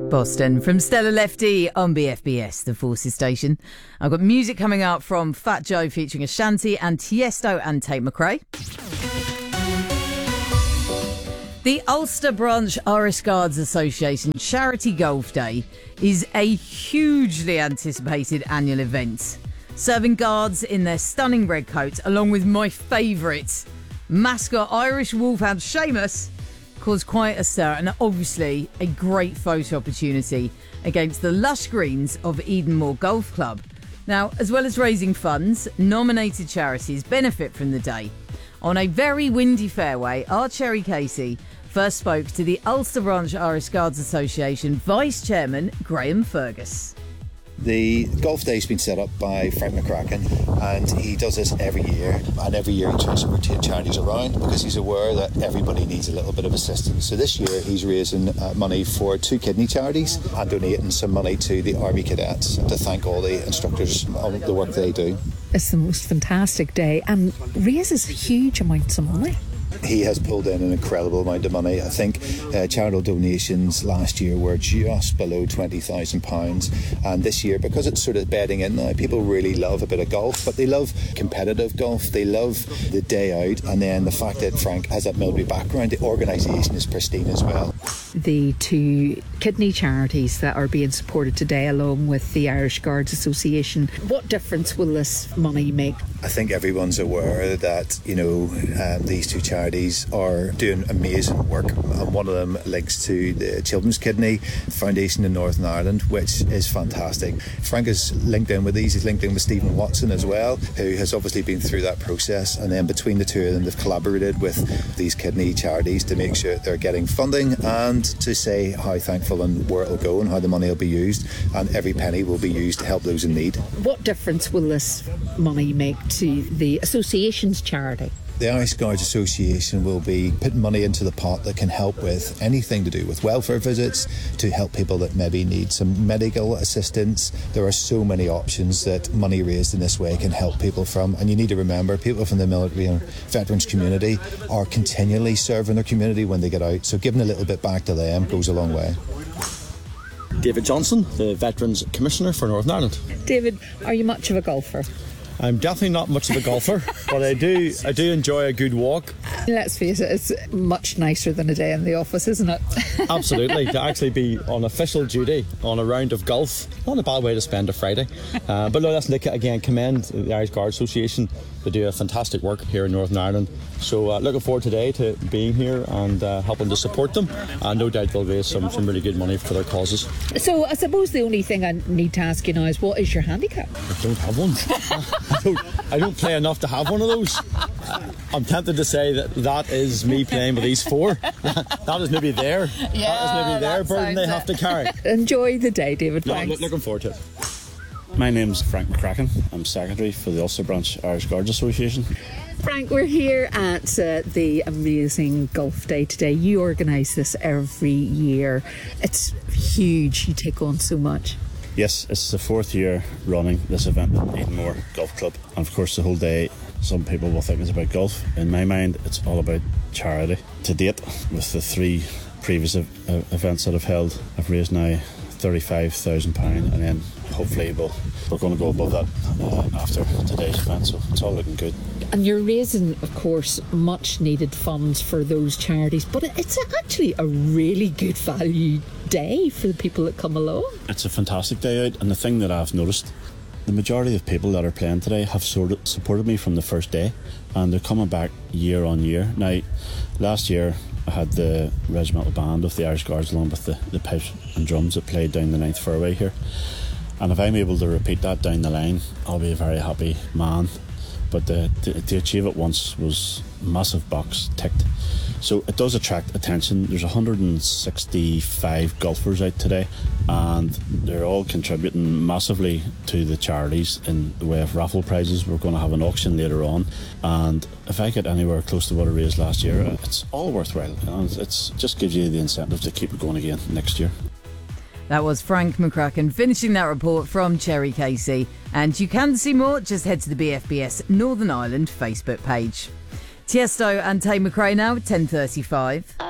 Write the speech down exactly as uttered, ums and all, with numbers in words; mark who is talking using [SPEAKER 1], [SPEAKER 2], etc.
[SPEAKER 1] Boston from Stella Lefty on B F B S, the Forces station. I've got music coming up from Fat Joe featuring Ashanti and Tiesto and Tate McRae. The Ulster Branch Irish Guards Association Charity Golf Day is a hugely anticipated annual event. Serving guards in their stunning red coats, along with my favourite mascot Irish Wolfhound Seamus, caused quite a stir and obviously a great photo opportunity against the lush greens of Edenmore Golf Club. Now, as well as raising funds, nominated charities benefit from the day. On a very windy fairway, our Cherry Casey first spoke to the Ulster Branch Irish Guards Association Vice Chairman Graham Fergus.
[SPEAKER 2] The golf day's been set up by Frank McCracken, and he does this every year, and every year he tries to rotate charities around because he's aware that everybody needs a little bit of assistance. So this year he's raising uh, money for two kidney charities and donating some money to the Army cadets to thank all the instructors on the work they do.
[SPEAKER 3] It's the most fantastic day and raises huge amounts of money.
[SPEAKER 2] He has pulled in an incredible amount of money. I think uh, charitable donations last year were just below twenty thousand pounds, and this year, because it's sort of bedding in now, people really love a bit of golf, but they love competitive golf, they love the day out, and then the fact that Frank has that military background, the organisation is pristine as well.
[SPEAKER 3] The two kidney charities that are being supported today, along with the Irish Guards Association, what difference will this money make?
[SPEAKER 2] I think everyone's aware that, you know, um, these two charities are doing amazing work, and one of them links to the Children's Kidney Foundation in Northern Ireland, which is fantastic. Frank is linked in with these. He's linked in with Stephen Watson as well, who has obviously been through that process, and then between the two of them they've collaborated with these kidney charities to make sure they're getting funding and to say how thankful and where it'll go and how the money will be used, and every penny will be used to help those in need.
[SPEAKER 3] What difference will this money make to the association's charity?
[SPEAKER 2] The Irish Guards Association will be putting money into the pot that can help with anything to do with welfare visits, to help people that maybe need some medical assistance. There are so many options that money raised in this way can help people from, and you need to remember, people from the military and veterans community are continually serving their community when they get out, so giving a little bit back to them goes a long way.
[SPEAKER 4] David Johnson, the Veterans Commissioner for Northern Ireland.
[SPEAKER 3] David, are you much of a golfer?
[SPEAKER 4] I'm definitely not much of a golfer, but I do I do enjoy a good walk.
[SPEAKER 3] Let's face it, it's much nicer than a day in the office, isn't it?
[SPEAKER 4] Absolutely. To actually be on official duty on a round of golf, not a bad way to spend a Friday. Uh, but no, let's look at, again, commend the Irish Guards Association. They do a fantastic work here in Northern Ireland. So uh, looking forward today to being here and uh, helping to support them. And no doubt they'll raise some, some really good money for their causes.
[SPEAKER 3] So I suppose the only thing I need to ask you now is, what is your handicap?
[SPEAKER 4] I don't have one. I don't, I don't play enough to have one of those. I'm tempted to say that that is me playing with these four. That is maybe their,
[SPEAKER 3] yeah,
[SPEAKER 4] that is maybe their burden they have to carry.
[SPEAKER 3] Enjoy the day, David.
[SPEAKER 4] No,
[SPEAKER 3] Thanks.
[SPEAKER 4] looking forward to it.
[SPEAKER 5] My name's Frank McCracken. I'm Secretary for the Ulster Branch Irish Guards Association.
[SPEAKER 3] Frank, we're here at uh, the amazing golf day today. You organise this every year. It's huge. You take on so much.
[SPEAKER 5] Yes, it's the fourth year running this event at Edenmore Golf Club. And of course the whole day, some people will think it's about golf. In my mind, it's all about charity. To date, with the three previous ev- events that I've held, I've raised now thirty-five thousand pounds, and then hopefully we'll, we're going to go above that uh, after today's event, so it's all looking good.
[SPEAKER 3] And you're raising, of course, much needed funds for those charities, but it's actually a really good value day for the people that come along.
[SPEAKER 5] It's a fantastic day out, and the thing that I've noticed, the majority of people that are playing today have sort of supported me from the first day, and they're coming back year on year. Now, last year I had the regimental band of the Irish Guards along with the, the pipes and drums that played down the ninth fairway here, and if I'm able to repeat that down the line, I'll be a very happy man. But uh, to, to achieve it once was a massive box ticked. So it does attract attention. There's one hundred sixty-five golfers out today, and they're all contributing massively to the charities in the way of raffle prizes. We're going to have an auction later on, and if I get anywhere close to what I raised last year, it's all worthwhile, and it just gives you the incentive to keep it going again next year.
[SPEAKER 1] That was Frank McCracken finishing that report from Cherry Casey. And you can see more, just head to the B F B S Northern Ireland Facebook page. Tiesto and Tate McRae now at ten thirty-five.